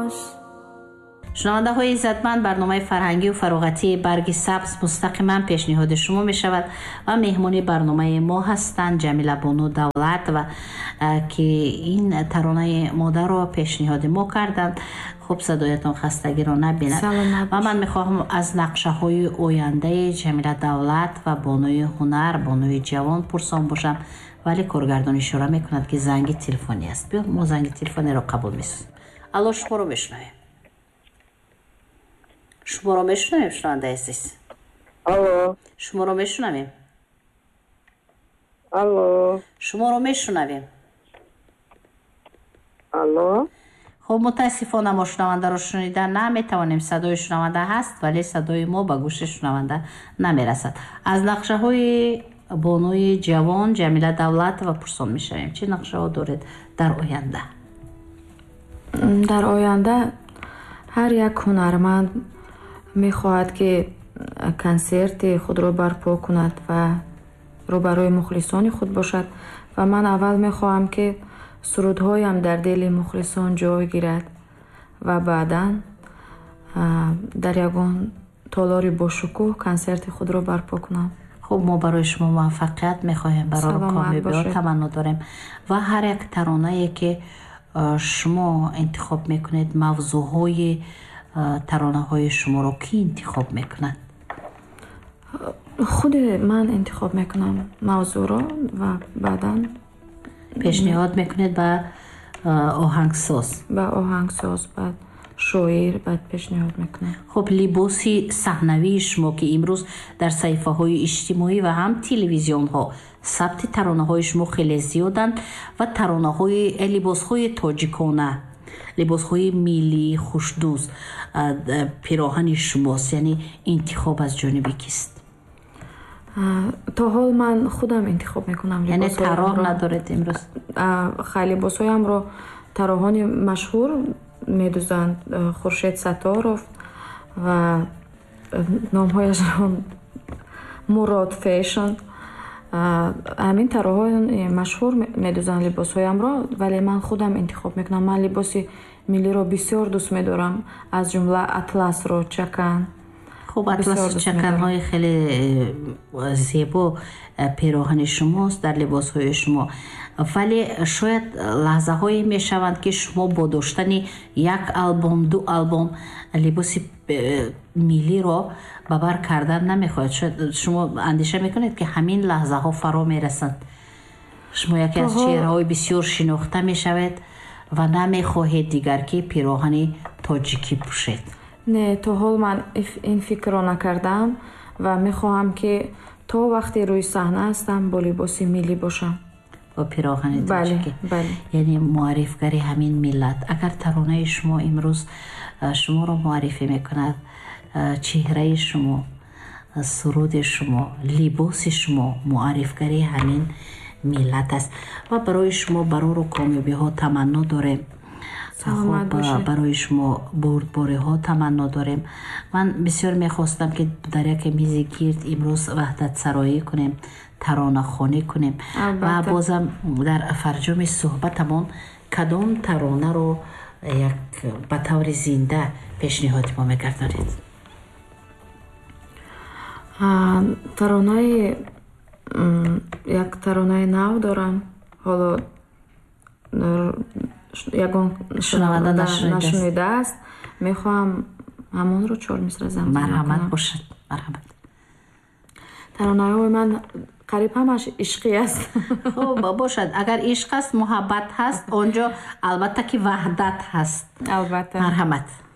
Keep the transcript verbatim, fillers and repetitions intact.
باش. شنونده های عزتمند، برنامه فرهنگی و فراغتی برگ سبز مستقیما پیشنهاد شما می شود و مهمانی برنامه ما هستند جمیله بانو دولت و که این ترانه مادر رو پیشنهاد ما کردند. خوب صدایتان خستگی رو نبیند و من می خواهم از نقشه های آینده جمیله دولت و بانوی هنر، بانوی جوان پرسان باشم، ولی کارگردان اشاره می کند که زنگ تلفنی است. بیا ما زنگ تلفنی رو قبول می سازیم. الو، شما رو بشنویم. شما رو میشنویم شنونده عزیز. الو. شما رو میشنویم. الو. شما رو میشنویم. الو. خب متاسفانه ما شنونده رو شنیدن نمیتوانیم. صدای شنونده هست ولی صدای ما به گوش شنونده نمیرسد. از نقشه های بانوی جوان جمیله دولت و پرسان میشویم چه نقشه ها دارید در آینده؟ در آینده هر یک هنرمند میخواهد که کنسرت خود را برپا کند و روبروی مخلصان خود باشد و من اول میخواهم که سرودهایم در دل مخلصان جای گیرد و بعدا در یگان تالاری با شکوه کنسرت خود را برپا کنم. خب ما برای شما موفقیت میخواهیم، برای کامیابی تمنا داریم و هر یک ترانه‌ای که شما انتخاب میکنید موضوعهای ترانه های شما رو کی انتخاب میکنند؟ خود من انتخاب میکنم موضوع رو و بعدا پیشنهاد میکنید به آهنگساز به آهنگساز بعد شاعر بعد پیشنهاد میکنم. خب لباسی صحنوی شما که امروز در صحیفه های اجتماعی و هم تلویزیون ها ثبت ترانه های شما خیلی زیادند و ترانه های لباس های تاجیکانه، لباس های میلی خوشدوست پیراهن شماست، یعنی انتخاب از جانب کیست؟ تا حال من خودم انتخاب میکنم. یعنی طراح ندارید امروز؟ خیلی لباسایم رو طراحان مشهور میدوزند، خورشید ستاروف و نامهایش مراد فیشن، همین طراحان مشهور میدوزند لباسهایم را، ولی من خودم انتخاب میکنم. من لباس ملی را بسیار دوست میدارم، از جمله اطلس رو، چکن. خب اطلس چکن های خیلی زیبا پیراهن شماست در لباس های شما، ولی شاید لحظه هایی می شوند که شما با داشتن یک آلبوم دو آلبوم لباس میلی را ببر کردن نمیخواهید. شاید شما اندیشه میکنید که همین لحظه ها فرا میرسند، شما یکی از چهره های بسیار شناخته میشوید و نمیخواهید دیگر که پیراهن تاجیکی پوشید. نه، تا حال من این فکر را نکردم و میخواهم که تا وقتی روی صحنه هستم با لباس میلی باشم، با پیراهن تاجیکی. بله بله. یعنی معرفگری همین ملت. اگر ترانه شما امروز شما را معرفی میکند، چهره شما، سرود شما، لباس شما معرفگری همین ملت است و برای شما برای رو کامیابی ها تمنا داریم. خب برای شما بردباری ها تمنا داریم. من بسیار میخواستم که در یک میز گرد امروز وحدت سرایی کنیم، ترانه خوانی کنیم و بازم در فرجام صحبتمون کدام ترانه رو یک به طور زنده پیشنهاد ما میگردانید؟ ترانه یک ترانه نو دارم، حالا یگان شنونده نشنیده است، میخوام همون رو چهار مصرع زمزمه کنم. مرحمت باشد، مرحمت. ترانه های من قریب همش عشقی است. خب باشد، اگر عشق است، محبت هست، اونجا البته که وحدت هست. البته. مرحمت.